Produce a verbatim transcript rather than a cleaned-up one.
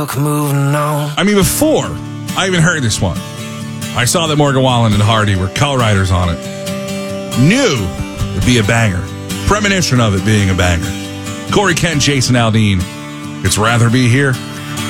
book moving on. I mean, before I even heard this one, I saw that Morgan Wallen and Hardy were co-writers on it. Knew it'd be a banger. Premonition of it being a banger. Corey Kent, Jason Aldean. It's Rather Be Here.